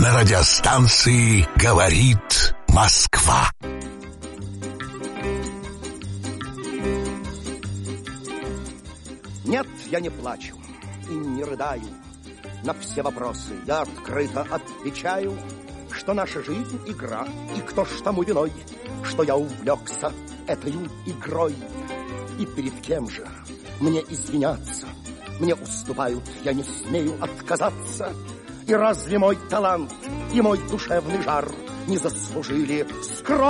на радиостанции «Говорит Москва». Нет, я не плачу и не рыдаю. На все вопросы я открыто отвечаю, что наша жизнь — игра, и кто ж тому виной, что я увлекся этой игрой. И перед кем же мне извиняться? Мне уступают, я не смею отказаться. И разве мой талант и мой душевный жар не заслужили скромности?